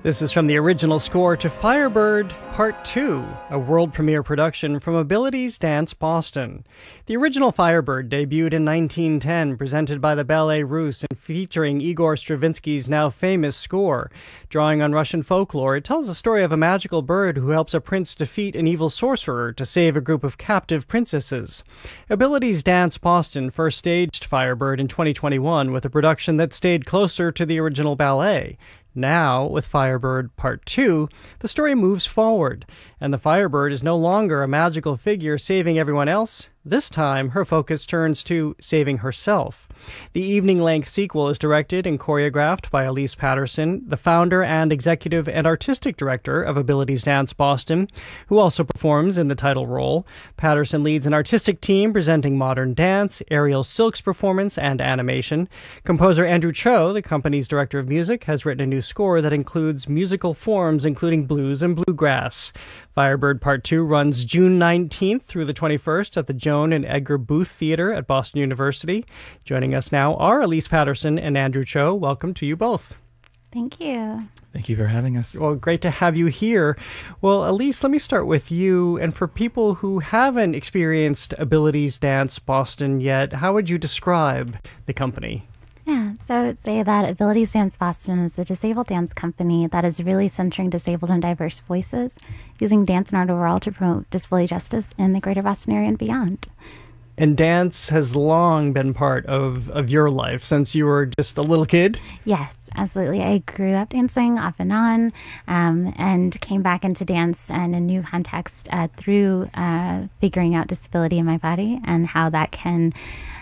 This is from the original score to Firebird Part 2, a world premiere production from Abilities Dance Boston. The original Firebird debuted in 1910, presented by the Ballet Russe and featuring Igor Stravinsky's now famous score. Drawing on Russian folklore, it tells the story of a magical bird who helps a prince defeat an evil sorcerer to save a group of captive princesses. Abilities Dance Boston first staged Firebird in 2021 with a production that stayed closer to the original ballet. Now, with Firebird Part 2, the story moves forward, and the Firebird is no longer a magical figure saving everyone else. This time, her focus turns to saving herself. The evening-length sequel is directed and choreographed by Elise Patterson, the founder and executive and artistic director of Abilities Dance Boston, who also performs in the title role. Patterson leads an artistic team presenting modern dance, aerial silks performance, and animation. Composer Andrew Cho, the company's director of music, has written a new score that includes musical forms including blues and bluegrass. Firebird Part 2 runs June 19th through the 21st at the Joan and Edgar Booth Theater at Boston University. Joining us now are Elise Patterson and Andrew Cho. Welcome to you both. Thank you. Thank you for having us. Well, great to have you here. Well, Elise, let me start with you. And for people who haven't experienced Abilities Dance Boston yet, how would you describe the company? Yeah, so I would say that Abilities Dance Boston is a disabled dance company that is really centering disabled and diverse voices, using dance and art overall to promote disability justice in the greater Boston area and beyond. And dance has long been part of your life since you were just a little kid? Yes, absolutely. I grew up dancing off and on, and came back into dance in a new context through figuring out disability in my body and how that can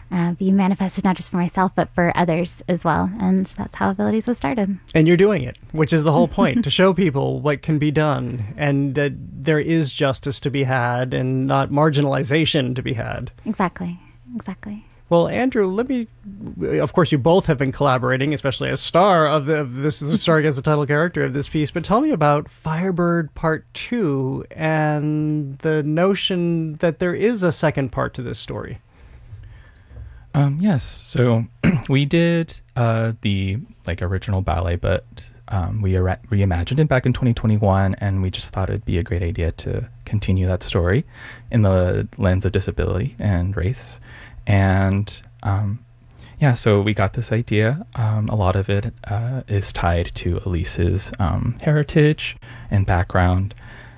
be manifested not just for myself, but for others as well. And that's how Abilities was started. And you're doing it, which is the whole point, to show people what can be done and that there is justice to be had and not marginalization to be had. Exactly. Well, Andrew, of course, you both have been collaborating, especially as star of this, starring as the title character of this piece, but tell me about Firebird Part 2 and the notion that there is a second part to this story. Yes, so we did the original ballet, but we reimagined it back in 2021, and we just thought it'd be a great idea to continue that story in the lens of disability and race. And so we got this idea. A lot of it is tied to Elise's heritage and background,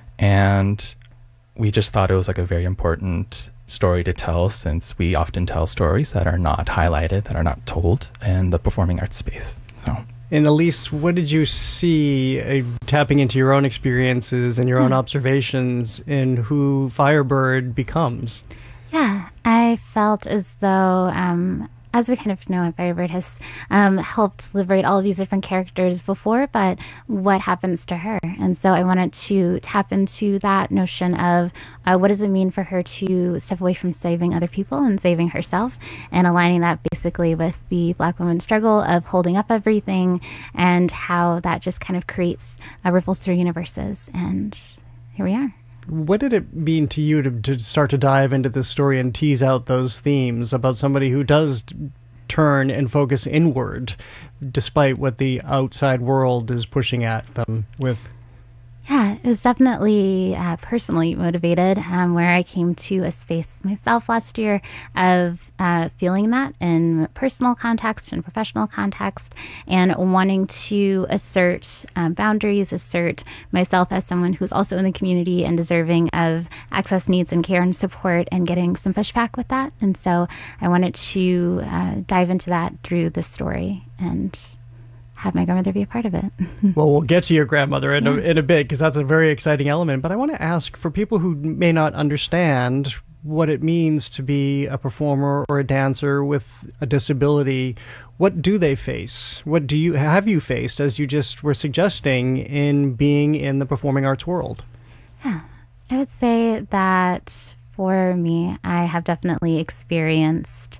and we just thought it was a very important story to tell, since we often tell stories that are not highlighted, that are not told in the performing arts space. And Elise, what did you see tapping into your own experiences and your own observations in who Firebird becomes? Yeah, I felt as though, as we kind of know, Firebird has helped liberate all of these different characters before, but what happens to her? And so I wanted to tap into that notion of what does it mean for her to step away from saving other people and saving herself, and aligning that basically with the Black women's struggle of holding up everything, and how that just kind of creates ripples through universes. And here we are. What did it mean to you to start to dive into this story and tease out those themes about somebody who does turn and focus inward despite what the outside world is pushing at them with? Yeah, it was definitely personally motivated, where I came to a space myself last year of feeling that in personal context and professional context, and wanting to assert boundaries, assert myself as someone who's also in the community and deserving of access, needs, and care and support, and getting some pushback with that. And so I wanted to dive into that through this story and have my grandmother be a part of it. Well, we'll get to your grandmother in a bit, because that's a very exciting element. But I want to ask, for people who may not understand what it means to be a performer or a dancer with a disability, what do they face? What have you faced, as you just were suggesting, in being in the performing arts world? Yeah, I would say that for me, I have definitely experienced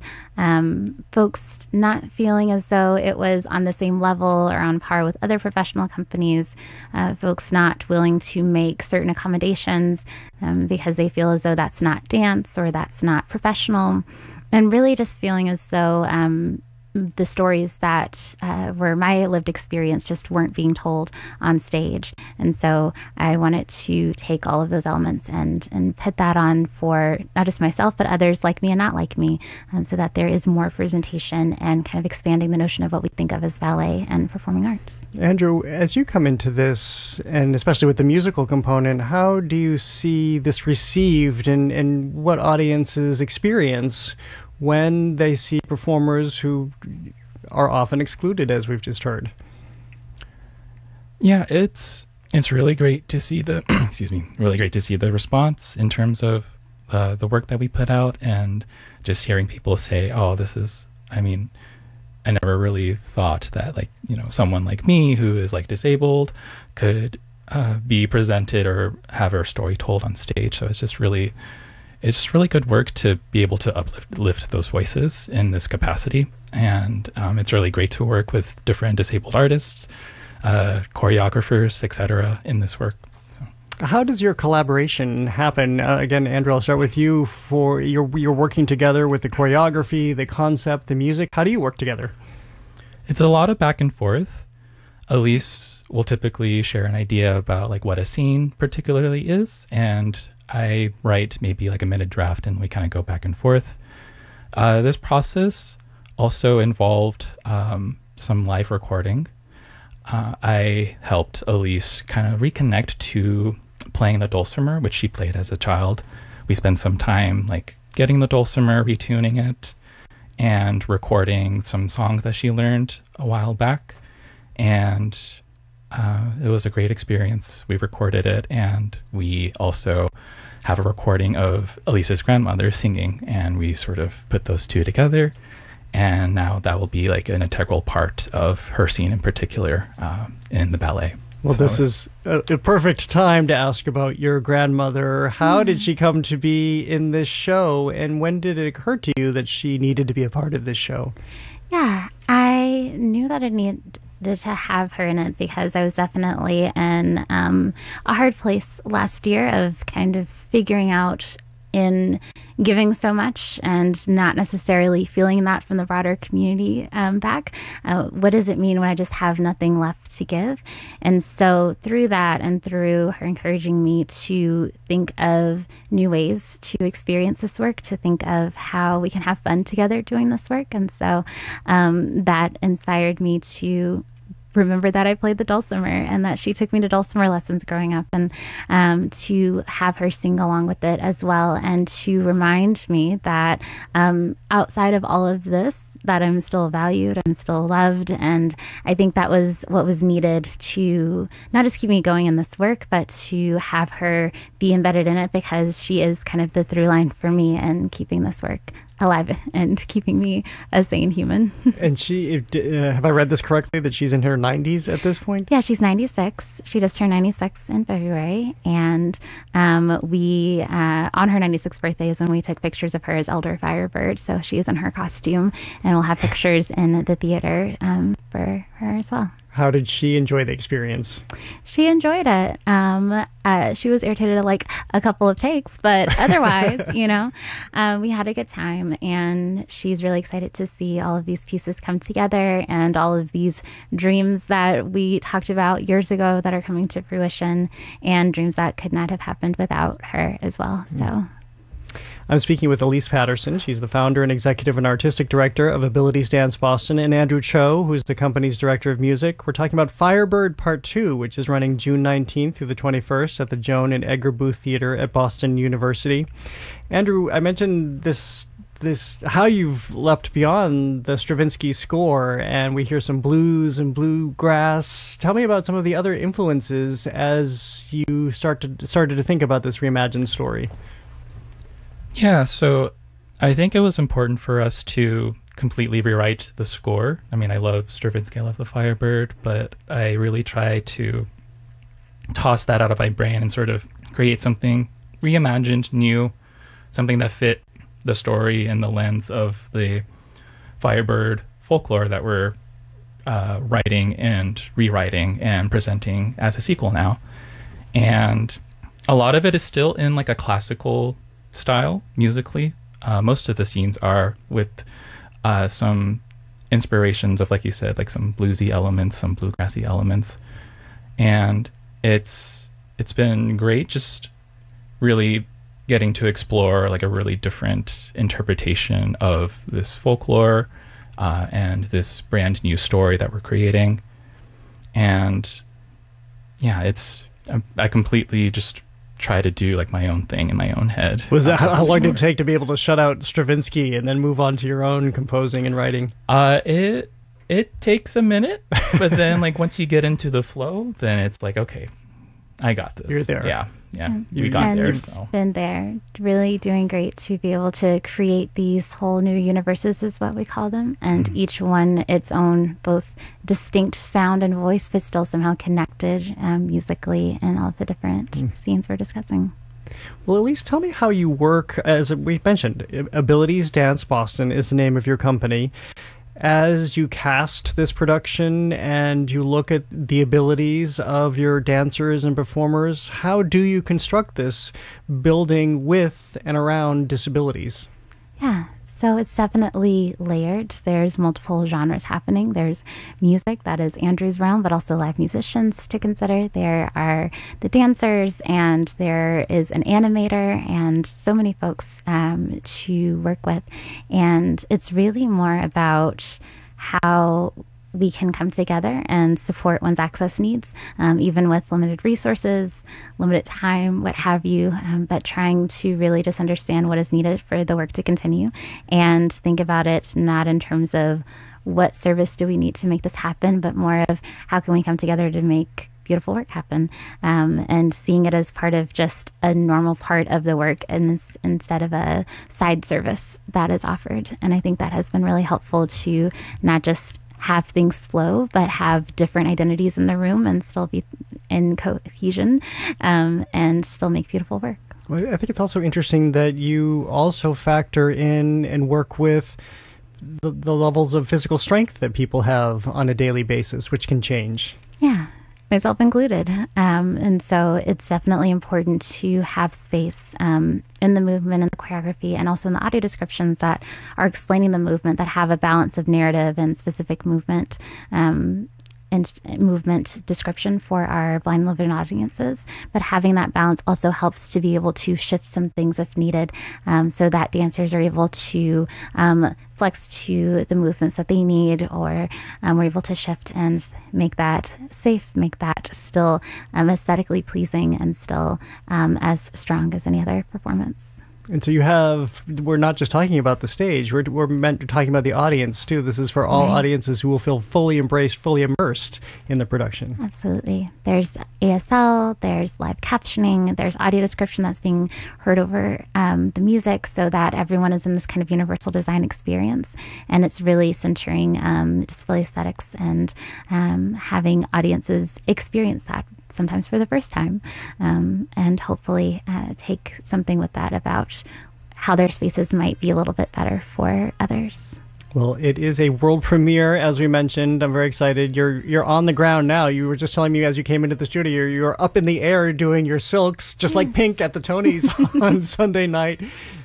folks not feeling as though it was on the same level or on par with other professional companies, folks not willing to make certain accommodations because they feel as though that's not dance or that's not professional, and really just feeling as though the stories that were my lived experience just weren't being told on stage. And so I wanted to take all of those elements and put that on for not just myself, but others like me and not like me, so that there is more presentation and kind of expanding the notion of what we think of as ballet and performing arts. Andrew, as you come into this, and especially with the musical component, how do you see this received, and what audiences experience when they see performers who are often excluded, as we've just heard? Yeah, it's really great to see the really great to see the response in terms of the work that we put out, and just hearing people say, "Oh, this is." I mean, I never really thought that, like, someone like me who is like disabled could be presented or have our story told on stage. So it's just really good work to be able to uplift those voices in this capacity. And it's really great to work with different disabled artists, choreographers, etc. in this work. So. How does your collaboration happen? Again, Andrew, I'll start with you. For you're working together with the choreography, the concept, the music. How do you work together? It's a lot of back and forth. Elise will typically share an idea about like what a scene particularly is, and I write maybe like a minute draft, and we kind of go back and forth. This process also involved some live recording. I helped Elise kind of reconnect to playing the dulcimer, which she played as a child. We spent some time like getting the dulcimer, retuning it, and recording some songs that she learned a while back. And it was a great experience. We recorded it, and we also have a recording of Elise's grandmother singing, and we sort of put those two together. And now that will be like an integral part of her scene in particular in the ballet. Well, this is a perfect time to ask about your grandmother. How did she come to be in this show, and when did it occur to you that she needed to be a part of this show? Yeah, I knew that I needed to have her in it because I was definitely in a hard place last year of kind of figuring out in giving so much and not necessarily feeling that from the broader community back. What does it mean when I just have nothing left to give? And so through that, and through her encouraging me to think of new ways to experience this work, to think of how we can have fun together doing this work. And so that inspired me to remember that I played the dulcimer and that she took me to dulcimer lessons growing up, and to have her sing along with it as well, and to remind me that outside of all of this, that I'm still valued, I'm still loved. And I think that was what was needed to not just keep me going in this work, but to have her be embedded in it, because she is kind of the through line for me and keeping this work alive and keeping me a sane human. And she, have I read this correctly, that she's in her 90s at this point? Yeah, she's 96. She just turned 96 in February. And we, on her 96th birthday is when we took pictures of her as Elder Firebird. So she is in her costume, and we'll have pictures in the theater for her as well. How did she enjoy the experience? She enjoyed it. She was irritated at like a couple of takes, but otherwise, we had a good time, and she's really excited to see all of these pieces come together, and all of these dreams that we talked about years ago that are coming to fruition, and dreams that could not have happened without her as well. So. I'm speaking with Elise Patterson. She's the founder and executive and artistic director of Abilities Dance Boston, and Andrew Cho, who's the company's director of music. We're talking about Firebird Part 2, which is running June 19th through the 21st at the Joan and Edgar Booth Theater at Boston University. Andrew, I mentioned this how you've leapt beyond the Stravinsky score, and we hear some blues and bluegrass. Tell me about some of the other influences as you started to think about this reimagined story. Yeah, so I think it was important for us to completely rewrite the score. I mean, I love Stravinsky, I love the Firebird, but I really try to toss that out of my brain and sort of create something reimagined, new, something that fit the story and the lens of the Firebird folklore that we're writing and rewriting and presenting as a sequel now. And a lot of it is still in like a classical style musically. Most of the scenes are with some inspirations of, like you said, like some bluesy elements, some bluegrassy elements. And it's been great just really getting to explore like a really different interpretation of this folklore and this brand new story that we're creating. And yeah, I completely just try to do like my own thing in my own head. Was that how long did it take to be able to shut out Stravinsky and then move on to your own composing and writing? It takes a minute, but then like once you get into the flow, then it's like, okay, I got this. You're there. Yeah. We got there. So. Been there, really doing great to be able to create these whole new universes, is what we call them, and each one its own both distinct sound and voice, but still somehow connected musically in all of the different scenes we're discussing. Well, at least tell me how you work. As we mentioned, Abilities Dance Boston is the name of your company. As you cast this production and you look at the abilities of your dancers and performers, how do you construct this building with and around disabilities? Yeah, so it's definitely layered. There's multiple genres happening. There's music, that is Andrew's realm, but also live musicians to consider. There are the dancers, and there is an animator, and so many folks to work with. And it's really more about how we can come together and support one's access needs, even with limited resources, limited time, what have you, but trying to really just understand what is needed for the work to continue and think about it not in terms of what service do we need to make this happen, but more of how can we come together to make beautiful work happen, and seeing it as part of just a normal part of the work and instead of a side service that is offered. And I think that has been really helpful to not just have things flow, but have different identities in the room and still be in cohesion, and still make beautiful work. Well, I think it's also interesting that you also factor in and work with the levels of physical strength that people have on a daily basis, which can change. Yeah, myself included. And so it's definitely important to have space in the movement and the choreography, and also in the audio descriptions that are explaining the movement, that have a balance of narrative and specific movement and movement description for our blind living audiences. But having that balance also helps to be able to shift some things if needed, so that dancers are able to flex to the movements that they need, or we're able to shift and make that safe, make that still aesthetically pleasing and still as strong as any other performance. And so we're not just talking about the stage, we're talking about the audience too. This is for all audiences who will feel fully embraced, fully immersed in the production. Absolutely. There's ASL, there's live captioning, there's audio description that's being heard over the music, so that everyone is in this kind of universal design experience. And it's really centering display aesthetics and having audiences experience that, sometimes for the first time, and hopefully take something with that about how their spaces might be a little bit better for others. Well, it is a world premiere, as we mentioned. I'm very excited. You're on the ground now. You were just telling me as you came into the studio, you're up in the air doing your silks, just like Pink at the Tonys on Sunday night.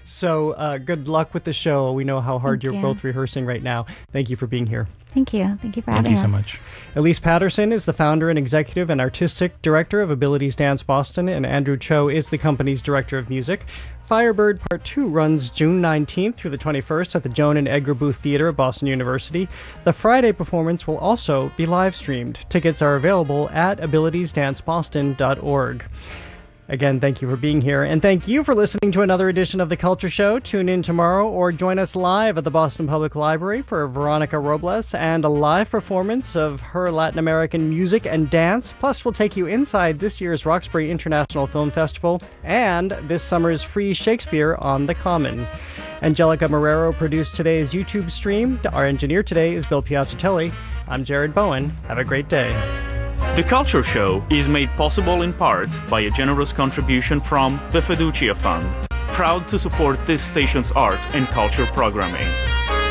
So good luck with the show. We know how hard you're both rehearsing right now. Thank you for being here. Thank you. Thank you for having us. Thank you so much. Elise Patterson is the founder and executive and artistic director of Abilities Dance Boston, and Andrew Cho is the company's director of music. Firebird Part 2 runs June 19th through the 21st at the Joan and Edgar Booth Theater at Boston University. The Friday performance will also be live streamed. Tickets are available at abilitiesdanceboston.org. Again, thank you for being here, and thank you for listening to another edition of The Culture Show. Tune in tomorrow or join us live at the Boston Public Library for Veronica Robles and a live performance of her Latin American music and dance. Plus, we'll take you inside this year's Roxbury International Film Festival and this summer's free Shakespeare on the Common. Angelica Marrero produced today's YouTube stream. Our engineer today is Bill Piacitelli. I'm Jared Bowen. Have a great day. The Culture Show is made possible in part by a generous contribution from the Fiducia Fund, proud to support this station's arts and culture programming.